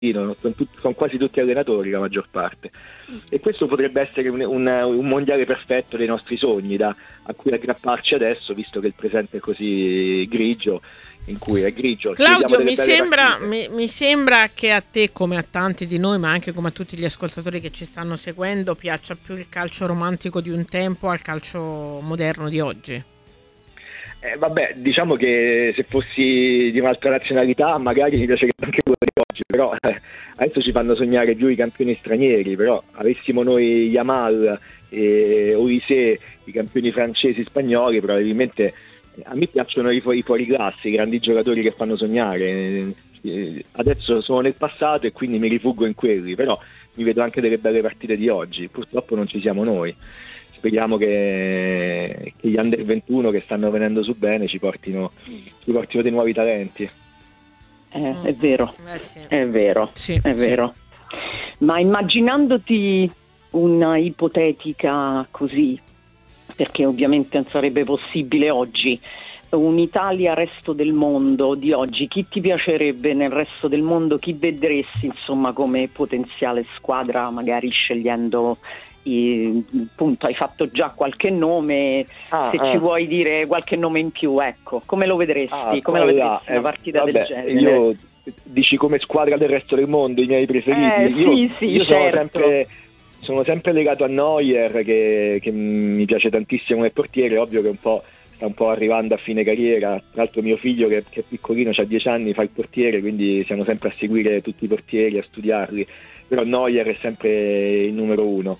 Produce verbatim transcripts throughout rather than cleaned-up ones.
sono, tut- sono quasi tutti allenatori la maggior parte, e questo potrebbe essere un, un, un mondiale perfetto dei nostri sogni da, a cui aggrapparci adesso, visto che il presente è così grigio, in cui è grigio. Claudio, mi sembra, mi, mi sembra che a te, come a tanti di noi, ma anche come a tutti gli ascoltatori che ci stanno seguendo, piaccia più il calcio romantico di un tempo al calcio moderno di oggi. Eh, vabbè, diciamo che se fossi di un'altra nazionalità magari mi piacerebbe anche quello di oggi, però eh, adesso ci fanno sognare più i campioni stranieri, però avessimo noi Yamal e Olise, i campioni francesi, spagnoli, probabilmente a me piacciono i, fu- i fuoriclasse, i grandi giocatori che fanno sognare. Eh, adesso sono nel passato e quindi mi rifuggo in quelli, però mi vedo anche delle belle partite di oggi, purtroppo non ci siamo noi. Speriamo che, che gli under ventuno che stanno venendo su bene ci portino, ci portino dei nuovi talenti. Eh, è vero, Eh sì. è vero, Sì, è sì. vero. Ma immaginandoti una ipotetica così, perché ovviamente non sarebbe possibile oggi, un'Italia resto del mondo di oggi, chi ti piacerebbe nel resto del mondo, chi vedresti insomma come potenziale squadra, magari scegliendo i, appunto hai fatto già qualche nome, ah, se ah. ci vuoi dire qualche nome in più, ecco, come lo vedresti, Ah, come lo allora, vedresti una eh, partita vabbè, del genere? Io, dici come squadra del resto del mondo, i miei preferiti? Eh, io sì, sì, io certo. sono sempre... Sono sempre legato a Neuer, che, che mi piace tantissimo come portiere. Ovvio che un po' sta un po' arrivando a fine carriera. Tra l'altro mio figlio, che, che è piccolino, ha dieci anni, fa il portiere, quindi siamo sempre a seguire tutti i portieri, a studiarli. Però Neuer è sempre il numero uno.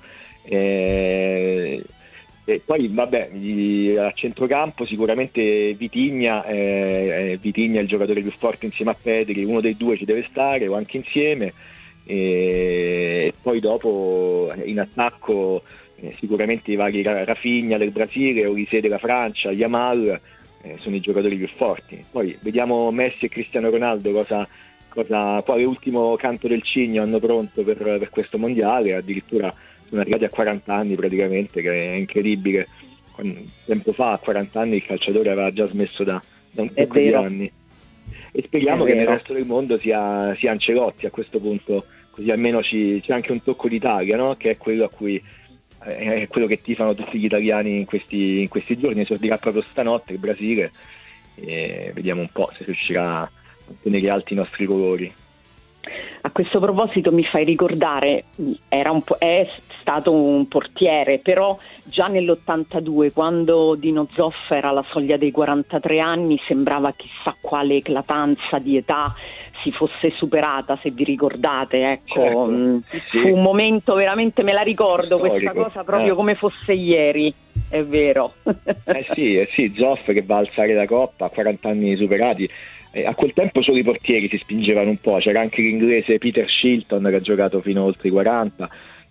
E, e poi vabbè, gli- a centrocampo sicuramente Vitinha, eh, Vitinha è il giocatore più forte insieme a Pedri, uno dei due ci deve stare, o anche insieme. E poi dopo in attacco eh, sicuramente i vari Ra- Rafinha del Brasile, Olise della Francia, Yamal eh, sono i giocatori più forti. Poi vediamo Messi e Cristiano Ronaldo cosa, cosa, quale ultimo canto del cigno hanno pronto per, per questo mondiale. Addirittura sono arrivati a quaranta anni praticamente, che è incredibile. Quando- tempo fa a quaranta anni il calciatore aveva già smesso da, da un È sacco di vero. anni. E speriamo È che nel vero. resto del mondo sia, sia Ancelotti a questo punto, così almeno ci, c'è anche un tocco d'Italia, no? Che è quello a cui è quello che tifano tutti gli italiani in questi, in questi giorni. Esordirà proprio stanotte il Brasile e vediamo un po' se riuscirà a tenere alti i nostri colori. A questo proposito mi fai ricordare, era un po', è stato un portiere, però già nell'ottantadue, quando Dino Zoff era alla soglia dei quarantatré anni, sembrava chissà quale eclatanza di età si fosse superata, se vi ricordate, ecco. Certo, mh, sì, sì. Fu un momento veramente, me la ricordo Storico, questa cosa proprio eh. come fosse ieri, è vero. Eh sì, eh sì, Zoff che va a alzare la coppa a quaranta anni superati. Eh, a quel tempo solo i portieri si spingevano un po', c'era anche l'inglese Peter Shilton che ha giocato fino a oltre i quaranta,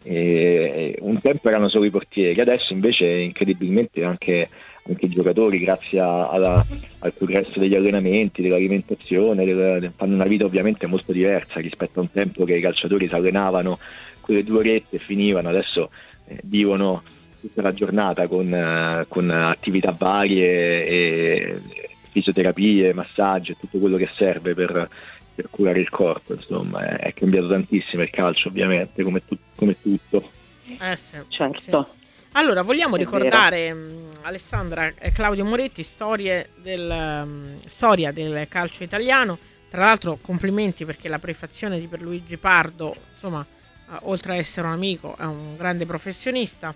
e un tempo erano solo i portieri, adesso invece incredibilmente anche, anche i giocatori, grazie a- alla- al progresso degli allenamenti, dell'alimentazione, del- fanno una vita ovviamente molto diversa rispetto a un tempo che i calciatori si allenavano quelle due orette e finivano. Adesso eh, vivono tutta la giornata con, eh, con attività varie e fisioterapie, massaggi e tutto quello che serve per, per curare il corpo. Insomma, è, è cambiato tantissimo il calcio, ovviamente, come, tu- come tutto. Eh sì, Certo. sì. Allora, vogliamo È ricordare, mh, Alessandra e Claudio Moretti, storie del, mh, storia del calcio italiano. Tra l'altro, complimenti, perché la prefazione di Pierluigi Pardo, insomma, eh, oltre a essere un amico, è un grande professionista.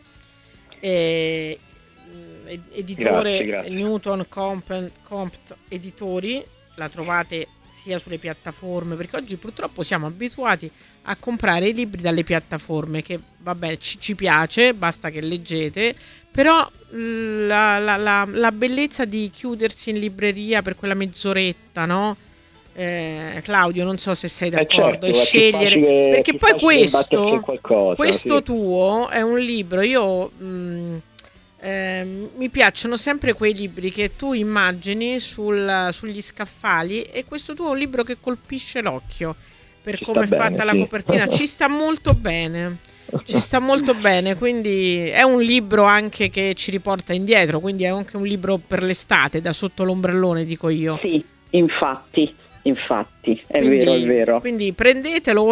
E, mh, ed- editore Grazie, grazie. Newton Comp, Compt Editori, la trovate sia sulle piattaforme, perché oggi purtroppo siamo abituati a comprare i libri dalle piattaforme, che vabbè ci, ci piace, basta che leggete, però mh, la, la- la- la bellezza di chiudersi in libreria per quella mezz'oretta, no? Eh, Claudio, non so se sei Eh, d'accordo, certo, e è più scegliere, facile- perché più poi facile imbattersi in questo, qualcosa, questo sì. tuo è un libro, io mh, ehm, mi piacciono sempre quei libri che tu immagini sul- sugli scaffali, e questo tuo è un libro che colpisce l'occhio per Ci come è sta fatta bene, la sì. copertina, ci sta molto bene. Ci sta molto bene, quindi è un libro anche che ci riporta indietro, quindi è anche un libro per l'estate, da sotto l'ombrellone, dico io. Sì, infatti, infatti, è Quindi- vero, è vero. Quindi prendetelo.